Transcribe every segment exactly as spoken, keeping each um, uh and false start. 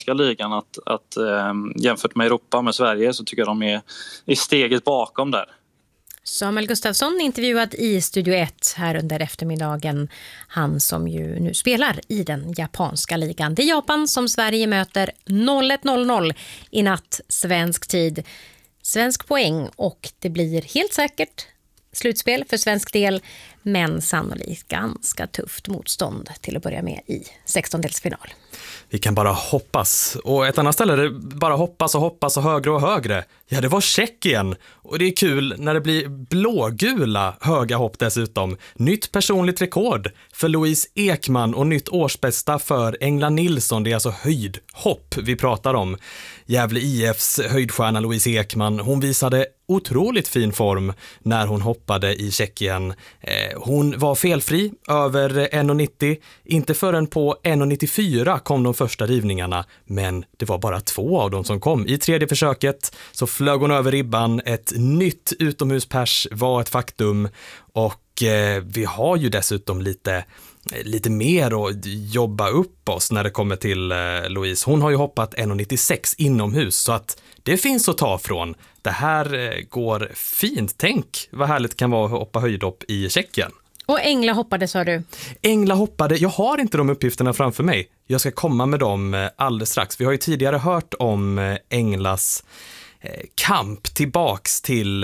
ligan att, att äh, jämfört med Europa med Sverige så tycker jag de är i steget bakom där. Samuel Gustafsson intervjuad i Studio ett här under eftermiddagen. Han som ju nu spelar i den japanska ligan. Det är Japan som Sverige möter noll ett noll noll i natt svensk tid. Svensk poäng och det blir helt säkert slutspel för svensk del. Men sannolikt ganska tufft motstånd till att börja med i sextondelsfinal. Vi kan bara hoppas. Och ett annat ställe där det bara hoppas och hoppas och högre och högre. Ja, det var Tjeckien. Och det är kul när det blir blågula höga hopp dessutom. Nytt personligt rekord för Louise Ekman och nytt årsbästa för Engla Nilsson. Det är alltså höjdhopp vi pratar om. Gävle I F:s höjdstjärna Louise Ekman, hon visade otroligt fin form när hon hoppade i Tjeckien. Eh, hon var felfri över en komma nittio. Inte förrän på en komma nittiofyra kom de första rivningarna, men det var bara två av dem som kom. I tredje försöket så flög hon över ribban. Ett nytt utomhuspers var ett faktum och eh, vi har ju dessutom lite lite mer att jobba upp oss när det kommer till eh, Louise. Hon har ju hoppat en komma nittiosex inomhus så att det finns att ta från. Det här eh, går fint. Tänk vad härligt kan vara att hoppa höjdhopp i Tjeckien. Och Engla hoppade, sa du? Engla hoppade. Jag har inte de uppgifterna framför mig. Jag ska komma med dem alldeles strax. Vi har ju tidigare hört om Englas eh, kamp tillbaks till eh,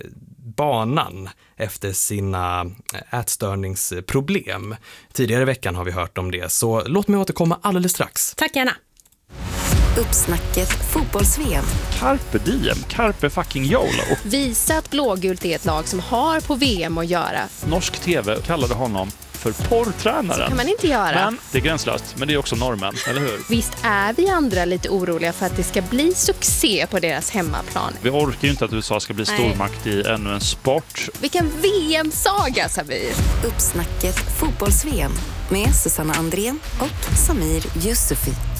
banan efter sina ätstörningsproblem. Tidigare i veckan har vi hört om det. Så låt mig återkomma alldeles strax. Tack gärna. Uppsnacket fotbolls-V M. Carpe diem, carpe fucking YOLO. Visa att blågult är ett lag som har på V M att göra. Norsk tv kallade honom för porrtränaren. Så kan man inte göra. Men det är gränslöst, men det är också normen, eller hur? Visst är vi andra lite oroliga för att det ska bli succé på deras hemmaplan. Vi orkar ju inte att U S A ska bli stormakt i ännu en sport. Vilken V M-saga, Samir! Uppsnacket fotbolls-V M med Susanna Andrén och Samir Yusufi.